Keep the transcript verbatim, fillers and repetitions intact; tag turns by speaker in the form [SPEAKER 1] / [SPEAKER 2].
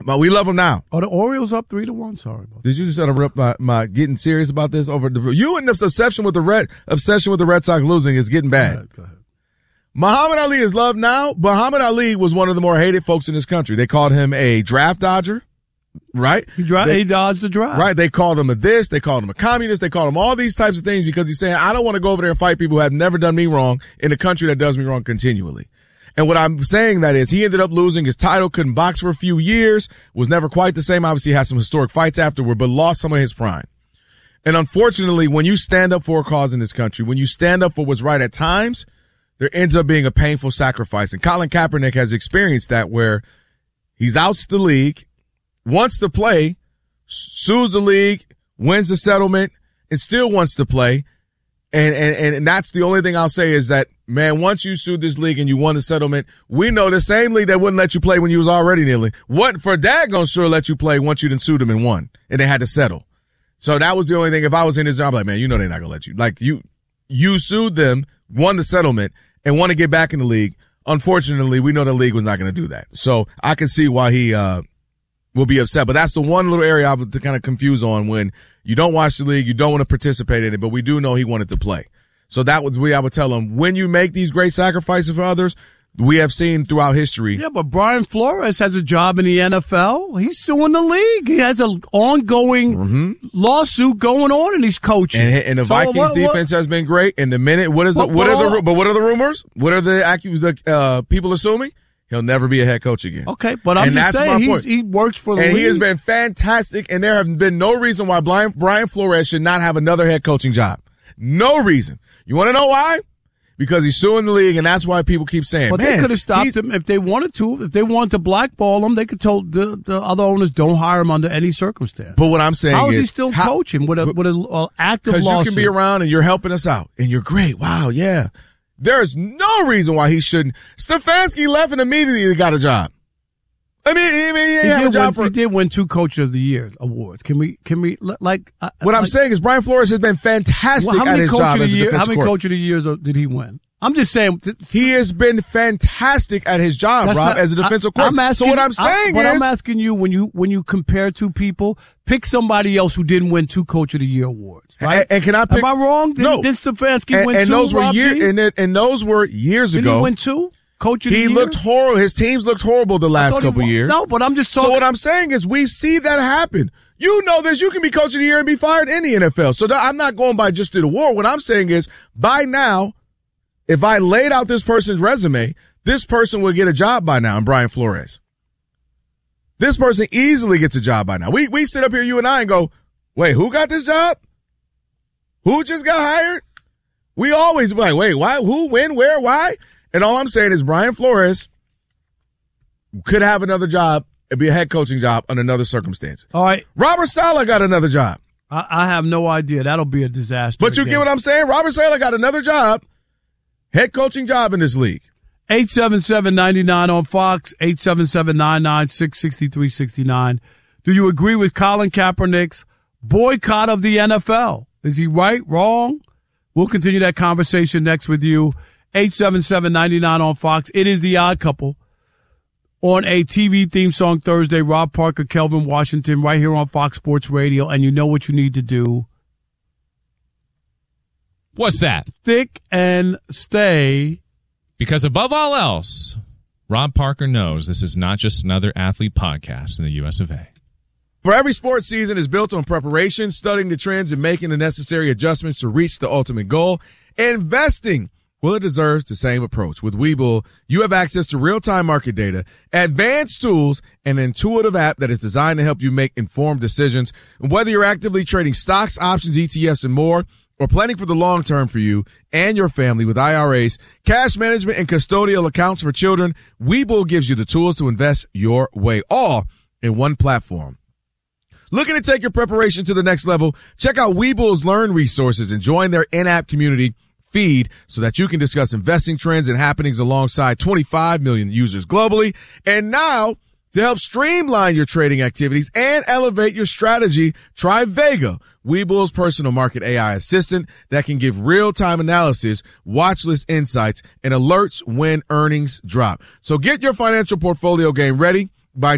[SPEAKER 1] but we love them now.
[SPEAKER 2] Oh, the Orioles up three to one. Sorry about that.
[SPEAKER 1] Did you just interrupt my, my getting serious about this over the you and this obsession with the Red obsession with the Red Sox losing is getting bad.
[SPEAKER 2] Go ahead, go ahead.
[SPEAKER 1] Muhammad Ali is loved now. Muhammad Ali was one of the more hated folks in this country. They called him a draft dodger, right?
[SPEAKER 2] He, dri-
[SPEAKER 1] they,
[SPEAKER 2] he dodged the draft.
[SPEAKER 1] Right. They called him a this. They called him a communist. They called him all these types of things because he's saying, I don't want to go over there and fight people who have never done me wrong in a country that does me wrong continually. And what I'm saying that is he ended up losing his title, couldn't box for a few years, was never quite the same. Obviously had some historic fights afterward, but lost some of his prime. And unfortunately, when you stand up for a cause in this country, when you stand up for what's right at times, there ends up being a painful sacrifice. And Colin Kaepernick has experienced that where he's outs the league, wants to play, sues the league, wins the settlement, and still wants to play. And, and, and that's the only thing I'll say is that, man, once you sued this league and you won the settlement, we know the same league that wouldn't let you play when you was already kneeling, what for daggone sure let you play once you done sued them and won. And they had to settle. So that was the only thing. If I was in this job, I'm like, man, you know they're not gonna let you. Like you, you sued them, won the settlement, and want to get back in the league. Unfortunately, we know the league was not going to do that. So I can see why he uh will be upset. But that's the one little area I was kind of confused on when you don't watch the league, you don't want to participate in it, but we do know he wanted to play. So that was the way I would tell him, when you make these great sacrifices for others, we have seen throughout history.
[SPEAKER 2] Yeah, but Brian Flores has a job in the N F L. He's suing the league. He has an ongoing mm-hmm. lawsuit going on, and he's coaching.
[SPEAKER 1] And, and the so Vikings what, defense what? has been great. And the minute, what is the, what, what are the, but what are the rumors? What are the accus, the uh, people assuming? He'll never be a head coach again.
[SPEAKER 2] Okay, but I'm
[SPEAKER 1] and
[SPEAKER 2] just saying he's, he works for the
[SPEAKER 1] and
[SPEAKER 2] league.
[SPEAKER 1] And he has been fantastic, and there have been no reason why Brian, Brian Flores should not have another head coaching job. No reason. You want to know why? Because he's suing the league, and that's why people keep saying,
[SPEAKER 2] but
[SPEAKER 1] man,
[SPEAKER 2] they could have stopped him if they wanted to. If they wanted to blackball him, they could told the, the other owners don't hire him under any circumstance.
[SPEAKER 1] But what I'm saying is,
[SPEAKER 2] how is he still how, coaching with a with an uh, active lawsuit?
[SPEAKER 1] Because you can be around and you're helping us out, and you're great. Wow, yeah. There's no reason why he shouldn't. Stefanski left and immediately got a job. I mean, I mean, he, he,
[SPEAKER 2] did,
[SPEAKER 1] a job
[SPEAKER 2] win,
[SPEAKER 1] for,
[SPEAKER 2] he did win two Coach of the Year awards. Can we, can we, like, uh,
[SPEAKER 1] what
[SPEAKER 2] like,
[SPEAKER 1] I'm saying is Brian Flores has been fantastic
[SPEAKER 2] well,
[SPEAKER 1] at his job as a defensive
[SPEAKER 2] How many
[SPEAKER 1] court.
[SPEAKER 2] Coach of the Years did he win? I'm just saying. Th-
[SPEAKER 1] he has been fantastic at his job, Rob, not, as a defensive court. So what I'm saying
[SPEAKER 2] I,
[SPEAKER 1] is.
[SPEAKER 2] But I'm asking you, when you, when you compare two people, pick somebody else who didn't win two Coach of the Year awards, right?
[SPEAKER 1] And, and can I pick?
[SPEAKER 2] Am I wrong? Did,
[SPEAKER 1] no.
[SPEAKER 2] Did Stefanski
[SPEAKER 1] and,
[SPEAKER 2] win
[SPEAKER 1] and
[SPEAKER 2] two,
[SPEAKER 1] those were
[SPEAKER 2] Rob
[SPEAKER 1] year,
[SPEAKER 2] G?
[SPEAKER 1] and, it, and those were years
[SPEAKER 2] did
[SPEAKER 1] ago.
[SPEAKER 2] Did he win two? Coach of the
[SPEAKER 1] he
[SPEAKER 2] year?
[SPEAKER 1] looked horrible. His teams looked horrible the last couple
[SPEAKER 2] he,
[SPEAKER 1] years.
[SPEAKER 2] No, but I'm just talking.
[SPEAKER 1] So what I'm saying is we see that happen. You know this. You can be coach of the year and be fired in the N F L. So that, I'm not going by just the award. What I'm saying is by now, if I laid out this person's resume, this person would get a job by now in Brian Flores. This person easily gets a job by now. We we sit up here, you and I, and go, wait, who got this job? Who just got hired? We always be like, wait, why? Who, when, where, why? And all I'm saying is Brian Flores could have another job and be a head coaching job under another circumstance.
[SPEAKER 2] All right.
[SPEAKER 1] Robert Saleh got another job.
[SPEAKER 2] I, I have no idea. That'll be a disaster.
[SPEAKER 1] But you
[SPEAKER 2] again.
[SPEAKER 1] get what I'm saying? Robert Saleh got another job, head coaching job in this league.
[SPEAKER 2] eight seven seven, nine nine on Fox, eight seven seven, nine nine six, six three six nine. Do you agree with Colin Kaepernick's boycott of the N F L? Is he right, wrong? We'll continue that conversation next with you. eight seven seven, nine nine on Fox. It is The Odd Couple on a T V theme song Thursday. Rob Parker, Kelvin Washington, right here on Fox Sports Radio. And you know what you need to do.
[SPEAKER 3] What's that?
[SPEAKER 2] Thick and stay.
[SPEAKER 3] Because above all else, Rob Parker knows this is not just another athlete podcast in the U S of A.
[SPEAKER 1] For every sports season is built on preparation, studying the trends, and making the necessary adjustments to reach the ultimate goal. Investing, well, it deserves the same approach. With Webull, you have access to real-time market data, advanced tools, and an intuitive app that is designed to help you make informed decisions. And whether you're actively trading stocks, options, E T Fs, and more, or planning for the long term for you and your family with I R As, cash management, and custodial accounts for children, Webull gives you the tools to invest your way, all in one platform. Looking to take your preparation to the next level? Check out Webull's Learn resources and join their in-app community feed so that you can discuss investing trends and happenings alongside twenty-five million users globally. And now, to help streamline your trading activities and elevate your strategy, try Vega, Webull's personal market A I assistant that can give real-time analysis, watch list insights, and alerts when earnings drop. So get your financial portfolio game ready